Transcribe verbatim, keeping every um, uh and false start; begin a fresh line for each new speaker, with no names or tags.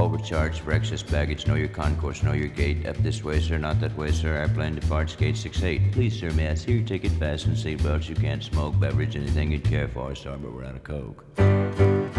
Overcharged for excess baggage, know your concourse, know your gate. Up this way, sir, not that way, sir. Airplane departs gate six eight. Please, sir, may I see your ticket? Fasten seatbelts. You can't smoke, beverage, anything you'd care for, sir, but we're out of coke.